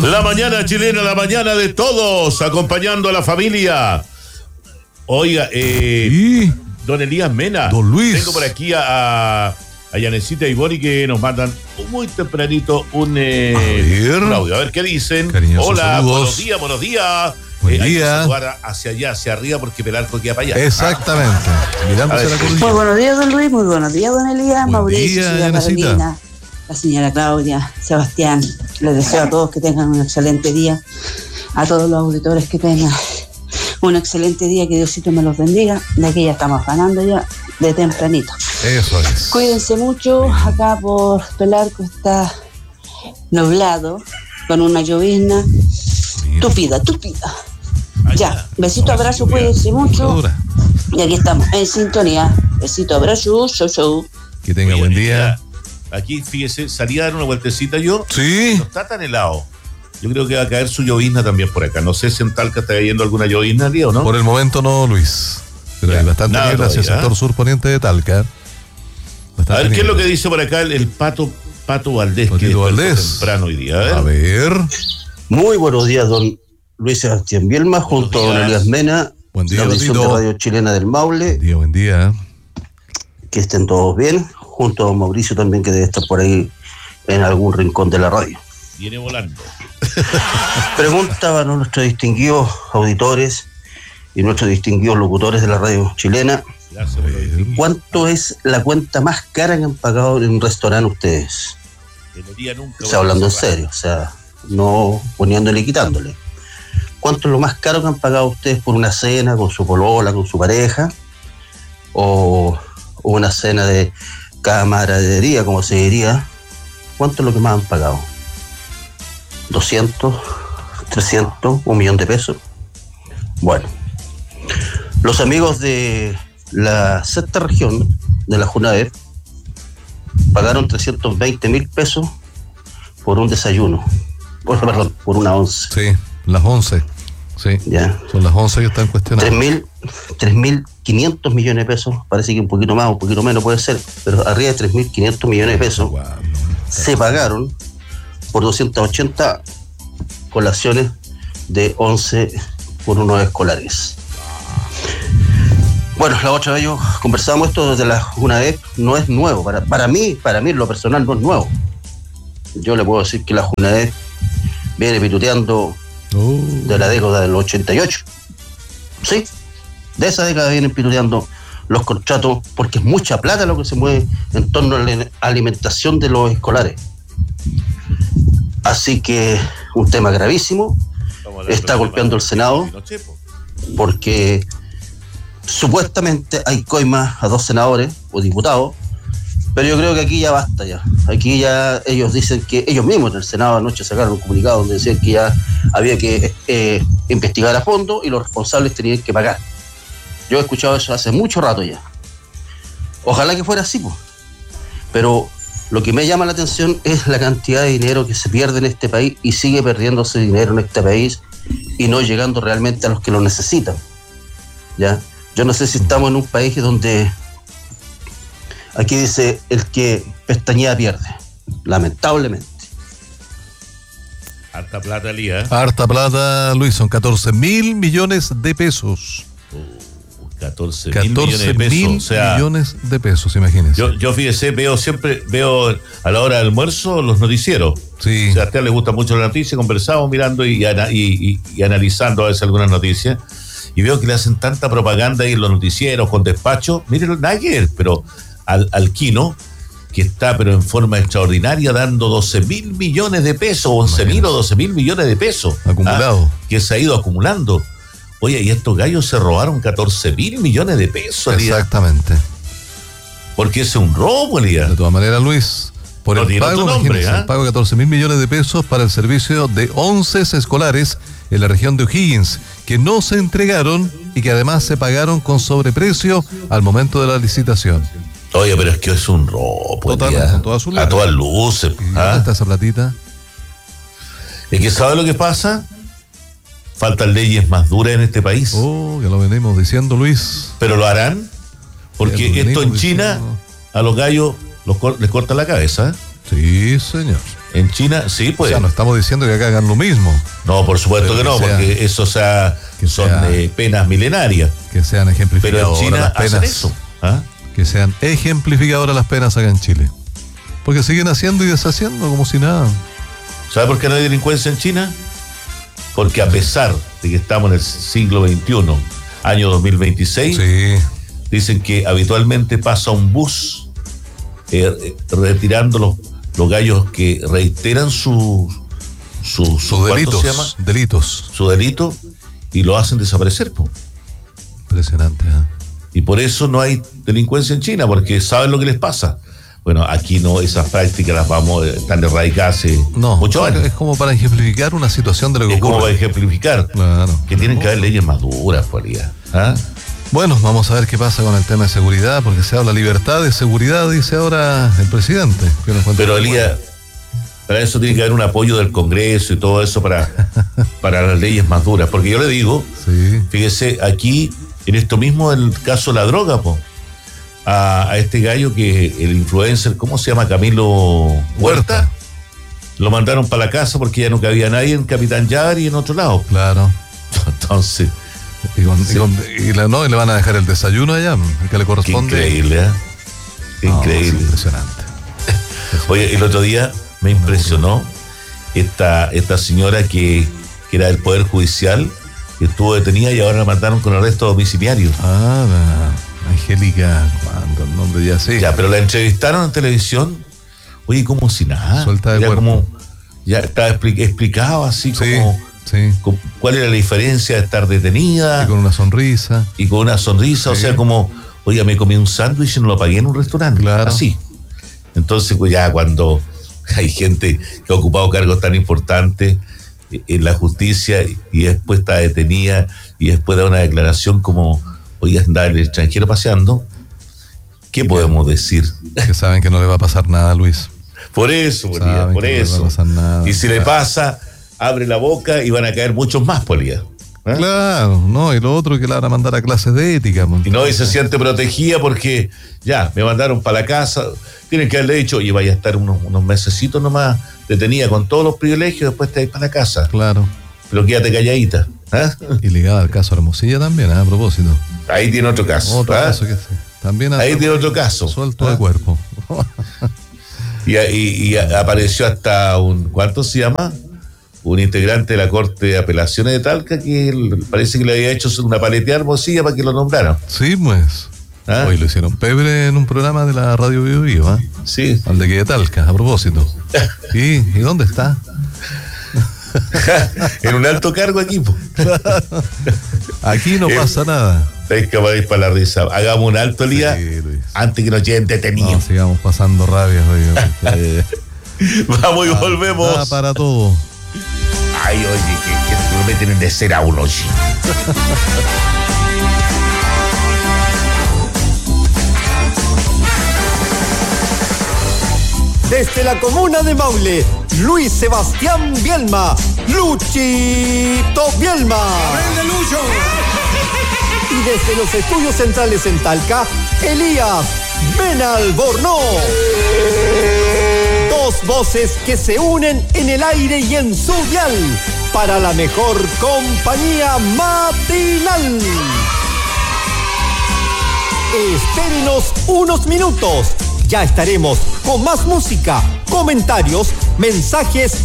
La mañana chilena, la mañana de todos, acompañando a la familia. Oiga, don Elías Mena. Don Luis. Tengo por aquí a Yanecita y Boni que nos mandan muy tempranito un audio. A ver qué dicen. Cariñosos Hola, saludos. buenos días. Buen Hay que día. saludar hacia allá, hacia arriba, porque Pelarco queda para allá. Exactamente. Mirándose la cordillera. Muy buenos días, don Luis. Muy buenos días, don Elías. Buen Mauricio, día, señora Yanecita. Carolina, la señora Claudia, Sebastián. Les deseo a todos que tengan un excelente día. A todos los auditores que tengan un excelente día. Que Diosito me los bendiga. De aquí ya estamos ganando ya de tempranito. Eso es. Cuídense mucho. Acá por Pelarco está nublado, con una llovizna tupida. Ya, besito, abrazo, cuídense mucho. Dura. Y aquí estamos, en sintonía. Besito, abrazo, show. Que tenga Oye, buen día. Aquí, fíjese, salí a dar una vueltecita yo. Sí. No está tan helado. Yo creo que va a caer su llovizna también por acá. No sé si en Talca está cayendo alguna llovizna, ¿o no? Por el momento no, Luis. Pero Ya, hay bastante nada niebla hacia el todavía, sector surponiente de Talca. A ver, ¿qué es lo que dice por acá el Pato Valdés? Patito que despertó Valdés. temprano hoy día. A ver. Muy buenos días, don Luis Sebastián Bielma, junto a don días. Elías Mena, Buen día, la audición de Patito. Radio Chilena del Maule, Buen día. que estén todos bien, junto a don Mauricio también, que debe estar por ahí en algún rincón de la radio. Viene volando. Preguntaban a nuestros distinguidos auditores y nuestros distinguidos locutores de la radio chilena, Gracias por lo distinguido. ¿cuánto es la cuenta más cara que han pagado en un restaurante ustedes? El día nunca O sea, hablando en serio, o sea, no poniéndole y quitándole. ¿Cuánto es lo más caro que han pagado ustedes por una cena con su polola, con su pareja? O una cena de camaradería, como se diría. ¿Cuánto es lo que más han pagado? ¿200, 300, $1.000.000? Bueno, los amigos de la sexta región de la JUNAEP pagaron 320.000 pesos por un desayuno. Perdón, por una once. Sí, las 11. Sí. Ya. Son las 11 que están cuestionadas. 3.500 millones de pesos, parece que un poquito más, un poquito menos puede ser, pero arriba de 3.500 millones de pesos se pagaron por 280 colaciones de 11 por unos escolares. Bueno, la otra vez yo conversábamos esto desde la JUNAEP, no es nuevo, para mí en lo personal no es nuevo. Yo le puedo decir que la JUNAEP viene pituteando de la década del 88. Sí, de esa década vienen pituteando los contratos, porque es mucha plata lo que se mueve en torno a la alimentación de los escolares. Así que un tema gravísimo, está golpeando el Senado, porque supuestamente hay coimas a 2 senadores o diputados, pero yo creo que aquí ya basta ya. Aquí ya ellos dicen que ellos mismos en el Senado anoche sacaron un comunicado donde decían que ya había que investigar a fondo y los responsables tenían que pagar. Yo he escuchado eso hace mucho rato ya. Ojalá que fuera así, pues. Pero lo que me llama la atención es la cantidad de dinero que se pierde en este país y sigue perdiéndose dinero en este país y no llegando realmente a los que lo necesitan. ¿Ya? Yo no sé si estamos en un país donde aquí dice el que pestañea pierde, lamentablemente. Harta plata, Elías. Harta plata, Luis, son 14.000 millones de pesos. 14.000 millones de pesos. O sea, millones de pesos, imagínense. yo fíjese, siempre veo a la hora del almuerzo los noticieros. Sí. O sea, a usted le gusta mucho la noticia, conversamos mirando y analizando a veces algunas noticias. Y veo que le hacen tanta propaganda ahí en los noticieros, con despacho. Miren, nada que ver, pero al Quino, que está pero en forma extraordinaria, dando 12.000 millones de pesos, 11.000 o 12.000 millones de pesos. Acumulado. Que se ha ido acumulando. Oye, y estos gallos se robaron 14.000 millones de pesos, Elías. Exactamente. Porque es un robo, Elías. De todas maneras, Luis, por No el tiene pago, otro nombre, imagínense, el pago de 14.000 millones de pesos para el servicio de 11 escolares en la región de O'Higgins, que no se entregaron y que además se pagaron con sobreprecio al momento de la licitación. Oye, pero es que es un robo, Totalmente, Elías. con todas sus A todas luces. ¿Y dónde está esa platita? Es que ¿sabe lo que pasa? Faltan leyes más duras en este país. Oh, ya lo venimos diciendo, Luis. Pero lo harán, porque Ya lo esto en venimos China diciendo. a los gallos les corta la cabeza. Sí, señor. En China, sí, pues. O sea, no estamos diciendo que acá hagan lo mismo. No, por supuesto que no, porque eso son penas milenarias. Que sean ejemplificadoras. Pero en China las penas, hacen eso. Que sean ejemplificadoras las penas acá en Chile. Porque siguen haciendo y deshaciendo como si nada. ¿Sabe por qué no hay delincuencia en China? Porque a pesar de que estamos en el siglo XXI, año 2026, sí, dicen que habitualmente pasa un bus retirando los gallos que reiteran su delitos, ¿se llama? Delitos. Su delito, y lo hacen desaparecer, po. Impresionante, Y por eso no hay delincuencia en China, porque saben lo que les pasa. Bueno, aquí no, esas prácticas las vamos tan erradicadas hace muchos años. Es como para ejemplificar una situación de lo que ocurre. Es como para ejemplificar. Claro. Que tienen que haber leyes más duras, por ahí. Bueno, vamos a ver qué pasa con el tema de seguridad, porque se habla libertad de seguridad, dice ahora el presidente. Pero Elías, para eso tiene que haber un apoyo del Congreso y todo eso para las leyes más duras. Porque yo le digo, fíjese, aquí, en esto mismo, el caso de la droga, a este gallo que el influencer, ¿cómo se llama? Camilo Huerta. Lo mandaron para la casa porque ya no cabía nadie en Capitán Yar y en otro lado. Claro. Entonces... Y le van a dejar el desayuno allá, el que le corresponde. Qué increíble, Increíble. Sí, impresionante. Oye, el otro día me impresionó esta señora que era del Poder Judicial, que estuvo detenida y ahora la mandaron con arresto domiciliario. Angélica, ¿cuándo? El nombre ya sé. Ya, pero la entrevistaron en televisión, oye, como si nada. Suelta de cuerpo. Como, ya estaba explicado así como... Sí. ¿Cuál era la diferencia de estar detenida? Y con una sonrisa. O sea, como, oiga, me comí un sándwich y no lo pagué en un restaurante. Claro. Así. Entonces, pues ya cuando hay gente que ha ocupado cargos tan importantes en la justicia y después está detenida y después da una declaración como, oiga, anda en el extranjero paseando, ¿qué podemos decir? Que saben que no le va a pasar nada, Luis. Por eso, por eso. No va a pasar nada. Y si le pasa... abre la boca y van a caer muchos más, Polía. Claro, no, y lo otro que la van a mandar a clases de ética. Y se siente protegida porque ya, me mandaron para la casa, tienen que haberle dicho, oye, vaya a estar unos mesecitos nomás detenida con todos los privilegios, después te vas para la casa. Claro. Pero quédate calladita. Y ligada al caso Hermosilla también, a propósito. Ahí tiene otro caso. Otro caso que también ahí tiene otro caso. Suelto de cuerpo. y apareció hasta ¿cuánto se llama? Un integrante de la Corte de Apelaciones de Talca que parece que le había hecho una paleteada Hermosilla para que lo nombraran. Sí, pues. Hoy lo hicieron pebre en un programa de la Radio Bio Bio, Sí. Al de que de Talca, a propósito. ¿Y dónde está? En un alto cargo aquí, Aquí no pasa nada. Estáis que vais para la risa. Hagamos un alto, Elías, antes que nos lleven detenidos. No, sigamos pasando rabias, oye. Vamos y volvemos. Para todo. Ay, oye, que no me tienen de ser a uno. Desde la comuna de Maule, Luis Sebastián Bielma, Luchito Bielma. ¡Aprende, Lucho! Y desde los estudios centrales en Talca, Elías Benalbornoz. Dos voces que se unen en el aire y en su dial para la mejor compañía matinal. Espérenos unos minutos. Ya estaremos con más música, comentarios, mensajes